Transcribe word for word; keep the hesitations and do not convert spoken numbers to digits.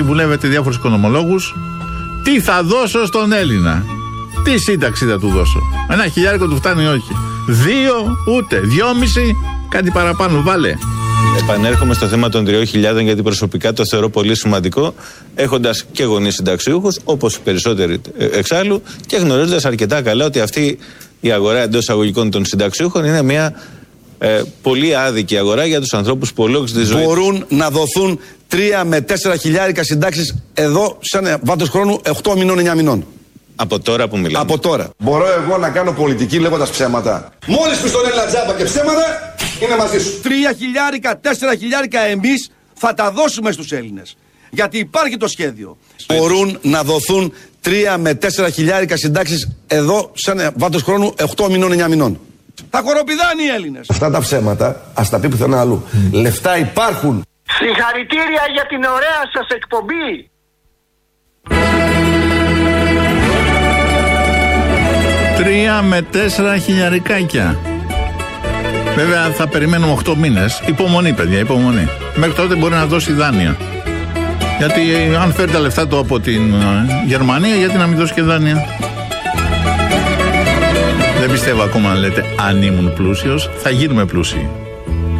συμβουλεύεται διάφορους οικονομολόγους. Τι θα δώσω στον Έλληνα? Τι σύνταξη θα του δώσω? Ένα χιλιάρικο του φτάνει, όχι? Δύο, ούτε. Δυόμιση, κάτι παραπάνω, βάλε. Επανέρχομαι στο θέμα των τριών χιλιάδων, γιατί προσωπικά το θεωρώ πολύ σημαντικό, έχοντας και γονείς συνταξιούχους, όπως οι περισσότεροι εξάλλου, και γνωρίζοντας αρκετά καλά ότι αυτή η αγορά εντός εισαγωγικών των συνταξιούχων είναι μια ε, πολύ άδικη αγορά για τους ανθρώπους που ολόκληρη τη ζωή μπορούν να δοθούν τρία με τέσσερα χιλιάρικα συντάξεις εδώ, σαν βάθος χρόνου οκτώ μηνών, εννιά μηνών. Από τώρα που μιλάμε. Από τώρα. Μπορώ εγώ να κάνω πολιτική λέγοντας ψέματα? Μόλις πεις στον Έλληνα τζάμπα και ψέματα, είναι μαζί σου. Τρία χιλιάρικα, τέσσερα χιλιάρικα εμείς θα τα δώσουμε στους Έλληνες. Γιατί υπάρχει το σχέδιο. Μπορούν να δοθούν τρία με τέσσερα χιλιάρικα συντάξεις εδώ, σαν βάθος χρόνου οκτώ μηνών, εννιά μηνών. Θα χοροπηδάνε οι Έλληνες. Αυτά τα ψέματα, ας τα πει πουθενά αλλού. Mm. Λεφτά υπάρχουν. Συγχαρητήρια για την ωραία σας εκπομπή. Τρία με τέσσερα χιλιαρικάκια. Βέβαια θα περιμένουμε οκτώ μήνες. Υπομονή, παιδιά, υπομονή. Μέχρι τότε μπορεί να δώσει δάνεια. Γιατί αν φέρει τα λεφτά του από την Γερμανία, γιατί να μην δώσει και δάνεια? Δεν πιστεύω ακόμα να λέτε αν ήμουν πλούσιος. Θα γίνουμε πλούσιοι.